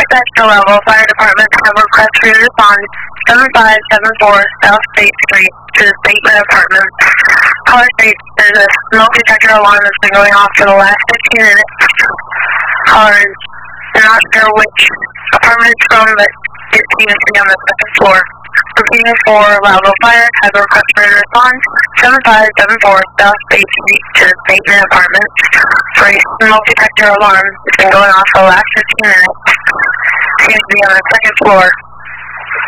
Extra Level Fire Department have request for you to respond 7574 South State Street to the Statement Apartment. Caller states there's a smoke detector alarm that's been going off for the last 15 minutes. Caller is not sure which apartment it's from, but it seems to be on the second floor. Repeating for Level Fire have a request for you to respond 7574 South State Street to the Statement Apartment for a smoke detector alarm that's been going off for the last 15 minutes. Seems to be on the second floor.